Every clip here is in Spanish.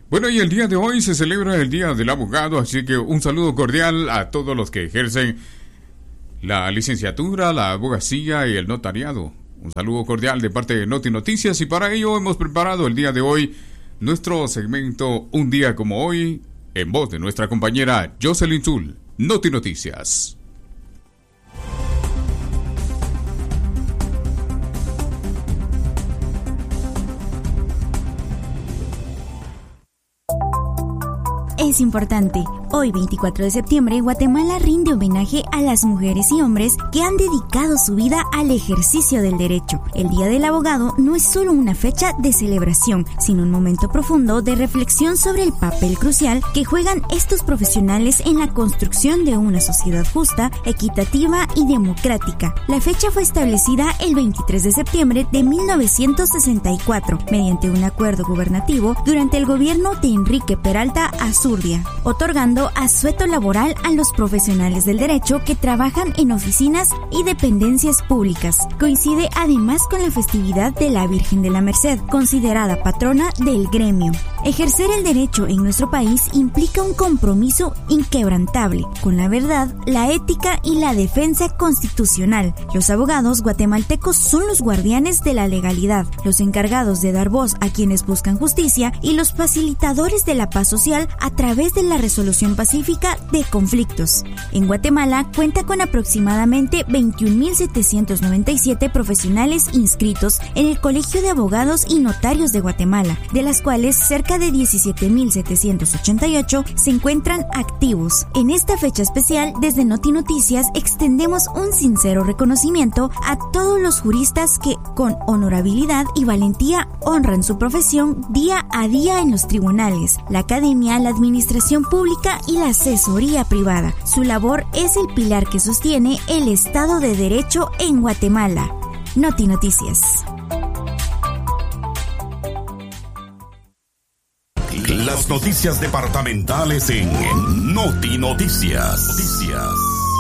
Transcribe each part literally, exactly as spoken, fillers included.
Bueno, y el día de hoy se celebra el Día del Abogado, así que un saludo cordial a todos los que ejercen la licenciatura, la abogacía y el notariado. Un saludo cordial de parte de Noti Noticias, y para ello hemos preparado el día de hoy nuestro segmento Un Día Como Hoy, en voz de nuestra compañera Jocelyn Zul. Noti Noticias. Es importante. Hoy, veinticuatro de septiembre, Guatemala rinde homenaje a las mujeres y hombres que han dedicado su vida al ejercicio del derecho. El Día del Abogado no es solo una fecha de celebración, sino un momento profundo de reflexión sobre el papel crucial que juegan estos profesionales en la construcción de una sociedad justa, equitativa y democrática. La fecha fue establecida el veintitrés de septiembre de mil novecientos sesenta y cuatro, mediante un acuerdo gubernativo durante el gobierno de Enrique Peralta Azurdia, otorgando asueto laboral a los profesionales del derecho que trabajan en oficinas y dependencias públicas. Coincide además con la festividad de la Virgen de la Merced, considerada patrona del gremio. Ejercer el derecho en nuestro país implica un compromiso inquebrantable con la verdad, la ética y la defensa constitucional. Los abogados guatemaltecos son los guardianes de la legalidad, los encargados de dar voz a quienes buscan justicia y los facilitadores de la paz social a través de la resolución pacífica de conflictos. En Guatemala cuenta con aproximadamente veintiún mil setecientos noventa y siete profesionales inscritos en el Colegio de Abogados y Notarios de Guatemala, de las cuales cerca de diecisiete mil setecientos ochenta y ocho se encuentran activos. En esta fecha especial, desde Noti Noticias extendemos un sincero reconocimiento a todos los juristas que, con honorabilidad y valentía, honran su profesión día a día en los tribunales, la academia, la administración pública y la asesoría privada. Su labor es el pilar que sostiene el Estado de Derecho en Guatemala. Noti Noticias. Las noticias departamentales en Noti Noticias. Noticias.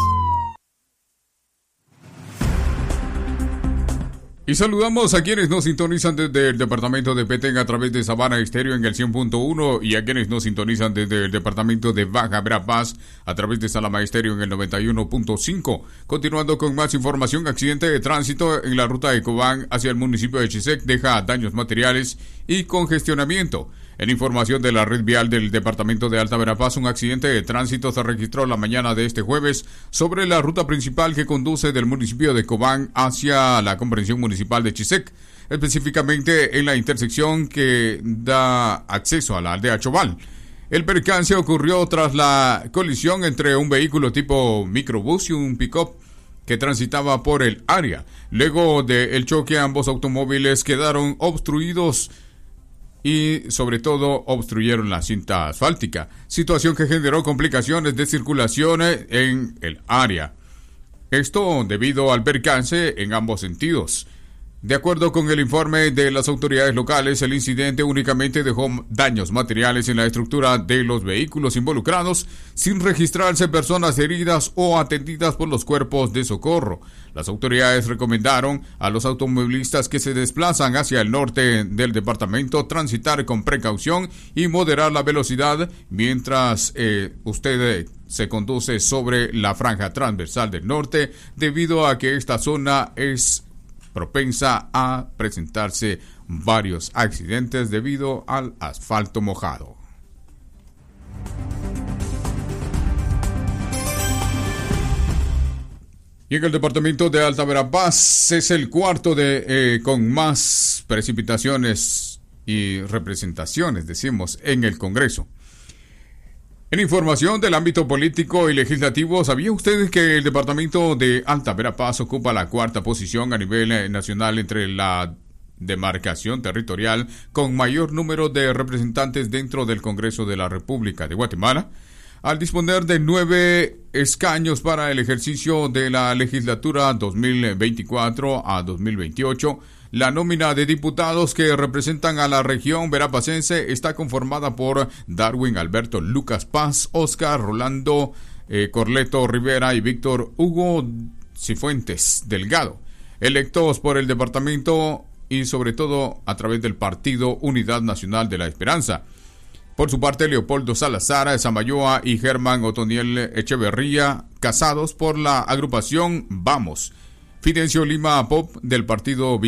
Y saludamos a quienes nos sintonizan desde el departamento de Petén a través de Sabana Estéreo en el cien punto uno, y a quienes nos sintonizan desde el departamento de Baja Verapaz a través de Salama Estéreo en el noventa y uno punto cinco. Continuando con más información, accidente de tránsito en la ruta de Cobán hacia el municipio de Chisec deja daños materiales y congestionamiento. En información de la red vial del departamento de Alta Verapaz, un accidente de tránsito se registró la mañana de este jueves sobre la ruta principal que conduce del municipio de Cobán hacia la comprensión municipal de Chisec, específicamente en la intersección que da acceso a la aldea Choval. El percance ocurrió tras la colisión entre un vehículo tipo microbús y un pick-up que transitaba por el área. Luego del choque, ambos automóviles quedaron obstruidos y sobre todo obstruyeron la cinta asfáltica, situación que generó complicaciones de circulación en el área. Esto debido al percance en ambos sentidos. De acuerdo con el informe de las autoridades locales, el incidente únicamente dejó daños materiales en la estructura de los vehículos involucrados, sin registrarse personas heridas o atendidas por los cuerpos de socorro. Las autoridades recomendaron a los automovilistas que se desplazan hacia el norte del departamento transitar con precaución y moderar la velocidad mientras eh, usted eh, se conduce sobre la franja transversal del norte, debido a que esta zona es propensa a presentarse varios accidentes debido al asfalto mojado. Y en el departamento de Alta Verapaz es el cuarto de eh, con más precipitaciones y representaciones, decimos, en el Congreso. En información del ámbito político y legislativo, ¿sabía usted que el departamento de Alta Verapaz ocupa la cuarta posición a nivel nacional entre la demarcación territorial con mayor número de representantes dentro del Congreso de la República de Guatemala? Al disponer de nueve escaños para el ejercicio de la legislatura dos mil veinticuatro a dos mil veintiocho, la nómina de diputados que representan a la región verapacense está conformada por Darwin Alberto Lucas Paz, Oscar Rolando eh, Corleto Rivera y Víctor Hugo Cifuentes Delgado, electos por el departamento y sobre todo a través del Partido Unidad Nacional de la Esperanza. Por su parte, Leopoldo Salazar Samayoa y Germán Otoniel Echeverría, casados por la agrupación Vamos. Fidencio Lima Pop del partido